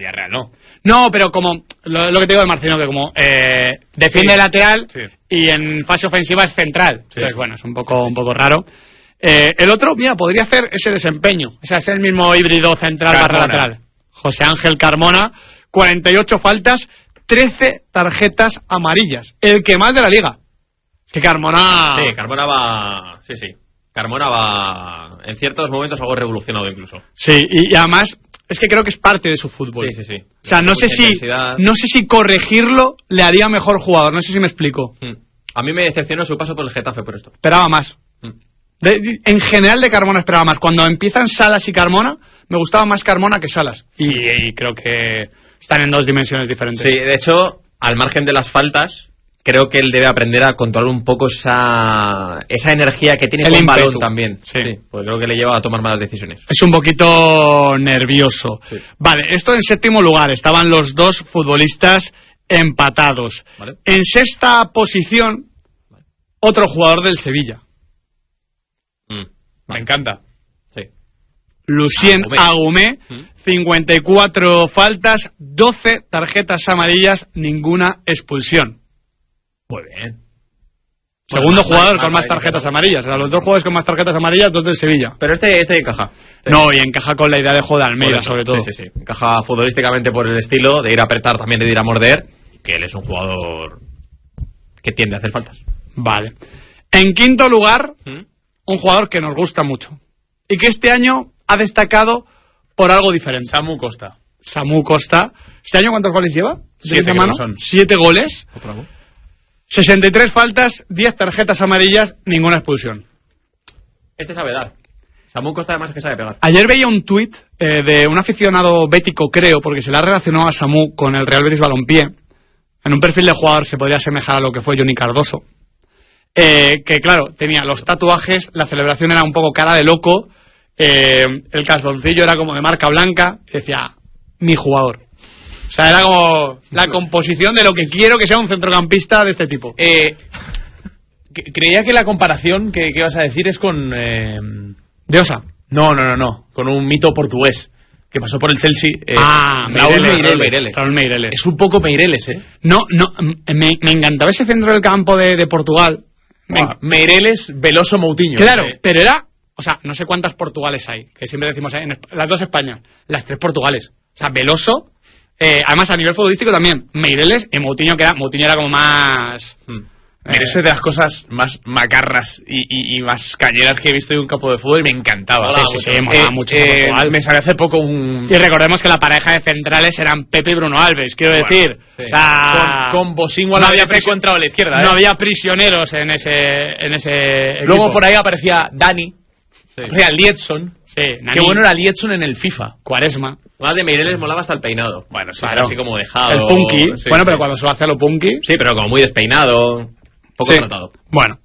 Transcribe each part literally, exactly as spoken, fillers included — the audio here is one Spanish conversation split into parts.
Villarreal no. No, pero como lo, lo que te digo de Marcino, que como eh, defiende sí, lateral sí. y en fase ofensiva es central. Sí, Entonces, sí. bueno, es un poco, un poco raro. Eh, el otro, mira, podría hacer ese desempeño. O sea, es el mismo híbrido central barra lateral. José Ángel Carmona, cuarenta y ocho faltas, trece tarjetas amarillas. El que más de la liga. Es que Carmona... Sí, Carmona va... Sí, sí. Carmona va... En ciertos momentos algo revolucionado incluso. Sí, y, y además... Es que creo que es parte de su fútbol. Sí, sí, sí. O sea, no sé si intensidad. no sé si corregirlo le haría mejor jugador. No sé si me explico. Mm. A mí me decepcionó su paso por el Getafe por esto. Esperaba más. Mm. De, de, en general de Carmona esperaba más. Cuando empiezan Salas y Carmona, me gustaba más Carmona que Salas. Y, y creo que están en dos dimensiones diferentes. Sí, de hecho, al margen de las faltas, creo que él debe aprender a controlar un poco esa esa energía que tiene el con ímpetu. balón también. Sí. sí, porque creo que le lleva a tomar malas decisiones. Es un poquito nervioso. Sí. Vale, esto en séptimo lugar. Estaban los dos futbolistas empatados. Vale. En sexta posición, otro jugador del Sevilla. Mm. Me encanta. Sí. Lucien Agumé. Agumé, ¿Mm? cincuenta y cuatro faltas, doce tarjetas amarillas, ninguna expulsión. Muy bien. Segundo Bueno, jugador más- con más más para tarjetas iniciar. amarillas. O sea, los dos jugadores con más tarjetas amarillas, dos del Sevilla. Pero este, este encaja. Este- No, y encaja con la idea de juego de por Almeida, eso. sobre todo. Sí, sí, sí. Encaja futbolísticamente por el estilo de ir a apretar, también de ir a morder, que él es un jugador que tiende a hacer faltas. Vale. En quinto lugar, ¿Mm? un jugador que nos gusta mucho. Y que este año ha destacado por algo diferente. Samu Costa. Samu Costa. ¿Este año cuántos goles lleva? Siete, ¿De creo mano? que son. Siete goles. ¿Otro algo? sesenta y tres faltas, diez tarjetas amarillas, ninguna expulsión. Este sabe dar. Samu Costa además es que sabe pegar. Ayer veía un tuit eh, de un aficionado bético, creo, porque se le ha relacionado a Samu con el Real Betis Balompié. En un perfil de jugador se podría asemejar a lo que fue Johnny Cardoso. Eh, que claro, tenía los tatuajes, la celebración era un poco cara de loco, eh, el calzoncillo era como de marca blanca, y decía, mi jugador. O sea, era como la composición de lo que quiero que sea un centrocampista de este tipo. Eh, que- creía que la comparación que, que ibas a decir es con... Eh, De Osa. no, no, no, no. Con un mito portugués que pasó por el Chelsea. eh, ah, Raúl Meireles, Meireles. Meireles. Raúl Meireles. Es un poco Meireles, ¿eh? No, no, me, me encantaba ese centro del campo de, de Portugal. Me- Buah, Meireles, Veloso, Moutinho. claro, Sí. pero era, o sea, no sé cuántas Portugales hay, que siempre decimos en Esp- las dos Españas, las tres Portugales. O sea, Veloso, eh, además a nivel futbolístico también, Meireles y Moutinho, que era, Moutinho era como más... Mm. Meireles es de las cosas más macarras y, y, y más cañeras que he visto de un campo de fútbol y me encantaba. Molaba sí, sí, mucho. sí, molaba mucho ese Portugal. Me salió hace poco un... Y recordemos que la pareja de centrales eran Pepe y Bruno Alves, quiero Bueno, decir. sí. O sea, Con, con Bosingua no la había había presi- encontrado a la izquierda. no ¿eh? había prisioneros en ese, en ese Luego equipo. por ahí aparecía Dani, Sí. aparecía Liedson. Sí, Qué Nani, bueno era Liedson en el FIFA. Cuaresma. Más de Meireles molaba hasta el peinado. Bueno, sí, Claro. Así como dejado. El punky. Sí, bueno, sí. pero cuando se lo hace a lo punky. Sí, pero como muy despeinado. Poco Sí. tratado. Bueno,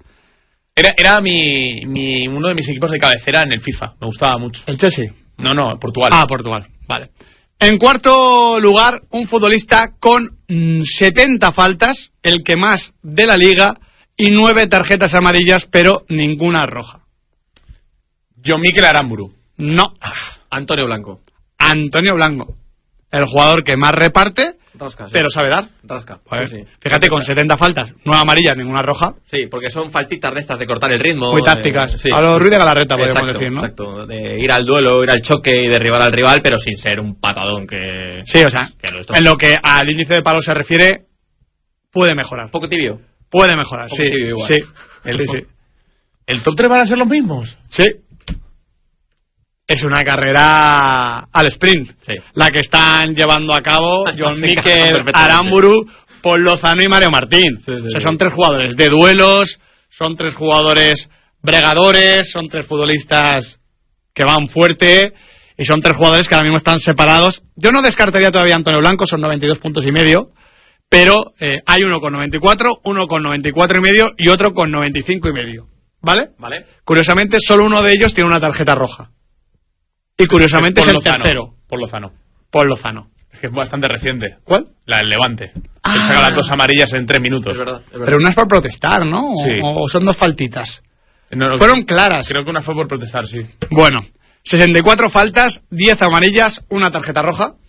Era, era mi, mi, uno de mis equipos de cabecera en el FIFA. Me gustaba mucho. el Chelsea. No, no, Portugal. Ah, Portugal. Vale. En cuarto lugar, un futbolista con mm, setenta faltas, el que más de la liga, y nueve tarjetas amarillas, pero ninguna roja. John Mikel Aramburu. No. Antonio Blanco. Antonio Blanco. El jugador que más reparte, Rasca. sí. pero sabe dar. Rasca. Pues, Sí, sí. fíjate, con setenta faltas, nueve amarillas, ninguna roja. Sí, porque son faltitas de estas de cortar el ritmo. Muy de- tácticas. sí. A lo Ruiz de Galarreta, podemos Exacto, decir, ¿no? Exacto, de ir al duelo, ir al choque y derribar al rival, pero sin ser un patadón que... Sí, o sea, que lo destroza. en lo que al índice de palos se refiere, puede mejorar. Un poco tibio. Puede mejorar, Poco sí. tibio igual. Sí, El, sí, sí. ¿El top tres van a ser los mismos? Sí. Es una carrera al sprint. Sí. La que están llevando a cabo John Se encajan Mikel, perfectamente. Aramburu, Paul Lozano y Mario Martín. Sí, sí, o sea, sí. son tres jugadores de duelos, son tres jugadores bregadores, son tres futbolistas que van fuerte y son tres jugadores que ahora mismo están separados. Yo no descartaría todavía a Antonio Blanco, son noventa y dos puntos y medio, pero eh, hay uno con noventa y cuatro, uno con noventa y cuatro y medio y otro con noventa y cinco y medio. ¿Vale? ¿Vale? Curiosamente, solo uno de ellos tiene una tarjeta roja. Y curiosamente es, Por el Lozano. tercero, Por Lozano. Paul Lozano. Es que es bastante reciente. ¿Cuál? La del Levante. Ah. Él saca las dos amarillas en tres minutos. Es verdad, es verdad. Pero una es por protestar, ¿no? O- Sí. O son dos faltitas. No, Fueron claras. Creo que una fue por protestar, sí. Bueno, sesenta y cuatro faltas, diez amarillas, una tarjeta roja.